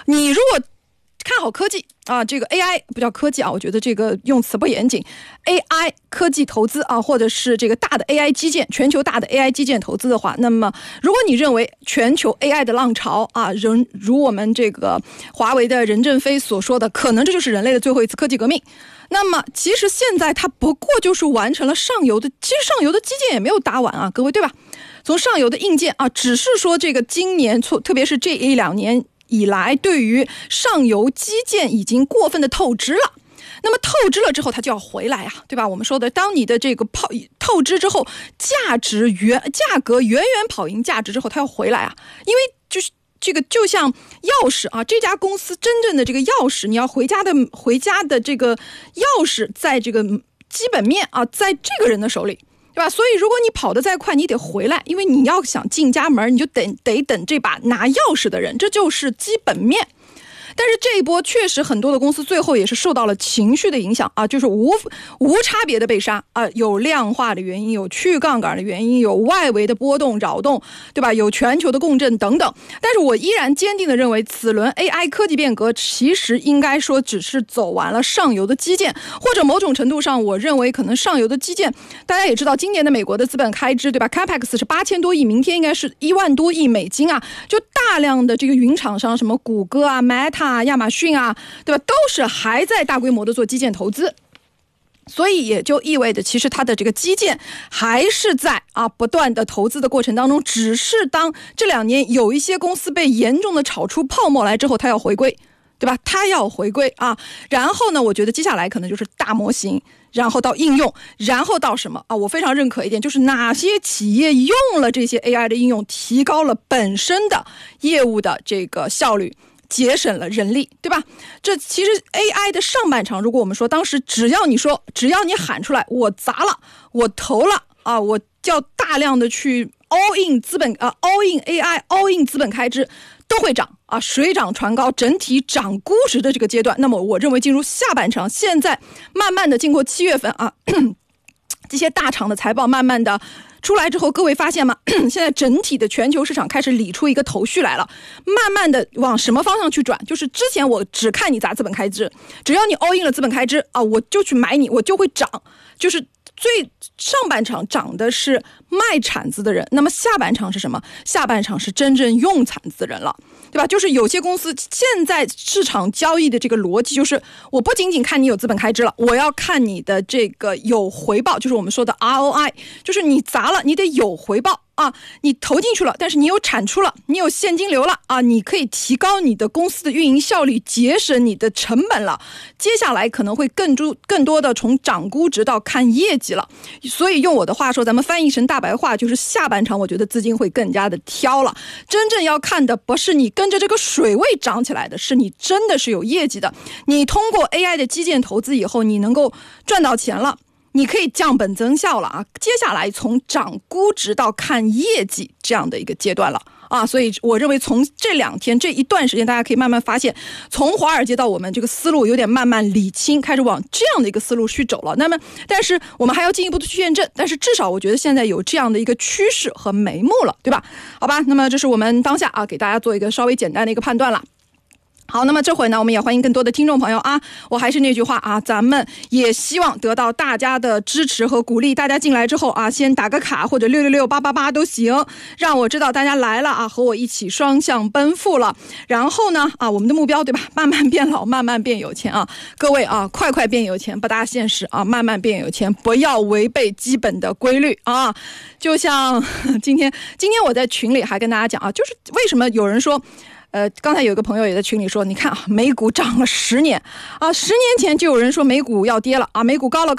你如果看好科技啊，这个 AI 不叫科技啊，我觉得这个用词不严谨。AI 科技投资啊，或者是这个大的 AI 基建，全球大的 AI 基建投资的话，那么如果你认为全球 AI 的浪潮啊，如我们这个华为的任正非所说的，可能这就是人类的最后一次科技革命。那么其实现在它不过就是完成了上游的，其实上游的基建也没有打完啊，各位对吧？从上游的硬件啊，只是说这个今年特别是这1-2年以来，对于上游基建已经过分的透支了。那么透支了之后它就要回来啊，对吧？我们说的当你的这个透支之后，价格远远跑赢价值之后，它要回来啊。因为就是这个就像钥匙啊，这家公司真正的这个钥匙，你要回家的这个钥匙在这个基本面啊，在这个人的手里，对吧？所以如果你跑得再快，你得回来，因为你要想进家门，你就得等这把拿钥匙的人，这就是基本面。但是这一波确实很多的公司最后也是受到了情绪的影响啊，就是无差别的被杀啊，有量化的原因，有去杠杆的原因，有外围的波动扰动，对吧？有全球的共振等等。但是我依然坚定的认为，此轮 AI 科技变革其实应该说只是走完了上游的基建，或者某种程度上，我认为可能上游的基建，大家也知道，今年的美国的资本开支，对吧 ？Capex 是8000多亿，明天应该是1万多亿美金啊，就大量的这个云厂商，什么谷歌啊、Meta亚马逊啊，对吧？都是还在大规模的做基建投资，所以也就意味着，其实它的这个基建还是在不断的投资的过程当中，只是当这2年有一些公司被严重的炒出泡沫来之后，它要回归，对吧？它要回归啊。然后呢，我觉得接下来可能就是大模型，然后到应用，然后到什么啊？我非常认可一点，就是哪些企业用了这些 AI 的应用，提高了本身的业务的这个效率，节省了人力，对吧？这其实 AI 的上半场，如果我们说当时只要你喊出来，我砸了，我投了啊，我叫大量的去 all in 资本all in AI all in 资本开支都会涨啊，水涨船高，整体涨估值的这个阶段。那么我认为进入下半场，现在慢慢的经过7月份啊，这些大厂的财报慢慢的出来之后，各位发现吗？现在整体的全球市场开始理出一个头绪来了，慢慢的往什么方向去转？就是之前我只看你砸资本开支，只要你 all in 了资本开支啊，我就去买你，我就会涨。就是最上半场涨的是卖铲子的人，那么下半场是什么？下半场是真正用铲子的人了，对吧？就是有些公司现在市场交易的这个逻辑，就是我不仅仅看你有资本开支了，我要看你的这个有回报，就是我们说的 ROI， 就是你砸了，你得有回报啊，你投进去了，但是你有产出了，你有现金流了啊，你可以提高你的公司的运营效率，节省你的成本了。接下来可能会更多的从涨估值到看业绩了。所以用我的话说，咱们翻译成大白话，就是下半场我觉得资金会更加的挑了。真正要看的不是你跟着这个水位涨起来的，是你真的是有业绩的。你通过 AI 的基建投资以后，你能够赚到钱了，你可以降本增效了啊！接下来从涨估值到看业绩这样的一个阶段了啊！所以我认为从这2天这一段时间，大家可以慢慢发现，从华尔街到我们这个思路有点慢慢理清，开始往这样的一个思路去走了。那么，但是我们还要进一步的去验证，但是至少我觉得现在有这样的一个趋势和眉目了，对吧？好吧，那么这是我们当下啊给大家做一个稍微简单的一个判断了。好，那么这回呢，我们也欢迎更多的听众朋友啊！我还是那句话啊，咱们也希望得到大家的支持和鼓励。大家进来之后啊，先打个卡或者6668888都行，让我知道大家来了啊，和我一起双向奔赴了。然后呢啊，我们的目标对吧？慢慢变老，慢慢变有钱啊！各位啊，快变有钱不大现实啊，慢慢变有钱，不要违背基本的规律啊！就像今天我在群里还跟大家讲啊，就是为什么有人说。刚才有一个朋友也在群里说，你看啊，美股涨了10年啊，10年前就有人说美股要跌了啊，美股高了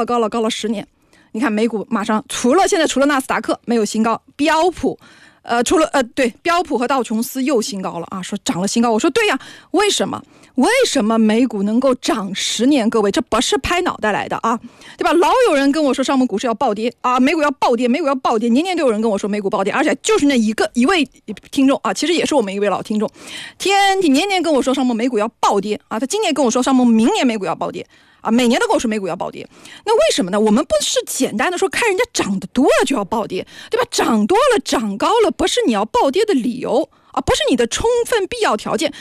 10年。你看美股马上现在除了纳斯达克没有新高，标普标普和道琼斯又新高了啊，说涨了新高。我说对呀，为什么美股能够涨10年？各位，这不是拍脑袋来的啊，对吧？老有人跟我说上证股市要暴跌啊，美股要暴跌，年年都有人跟我说美股暴跌，而且就是那一位听众啊，其实也是我们一位老听众，年年跟我说上证美股要暴跌啊，他今年跟我说上证明年美股要暴跌。啊，每年都跟我说美股要暴跌，那为什么呢？我们不是简单的说看人家涨得多了就要暴跌，对吧？涨多了涨高了不是你要暴跌的理由啊，不是你的充分必要条件。